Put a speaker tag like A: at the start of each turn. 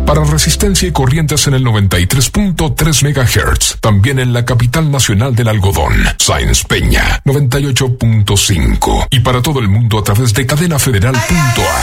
A: Para Resistencia y Corrientes en el 93.3 MHz. También en la capital nacional del algodón, Sáenz Peña, 98.5. Y para todo el mundo a través de cadenafederal.a.